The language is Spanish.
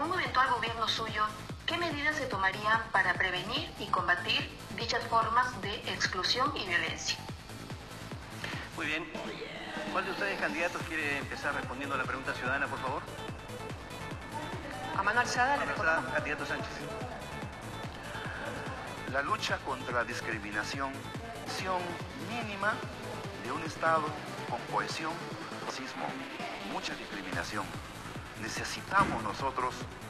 un eventual gobierno suyo, ¿qué medidas se tomarían para prevenir y combatir dichas formas de exclusión y violencia? Muy bien. ¿Cuál de ustedes, candidatos, quiere empezar respondiendo a la pregunta ciudadana, por favor? A mano alzada, le recordamos. Candidato Sánchez. La lucha contra la discriminación, acción mínima de un Estado con cohesión, racismo, mucha discriminación. Necesitamos nosotros